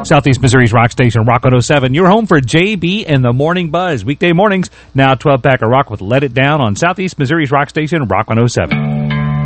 Southeast Missouri's Rock Station, Rock 107. You're home for JB and the Morning Buzz. Weekday mornings, now 12-pack of rock with Let It Down on Southeast Missouri's Rock Station, Rock 107.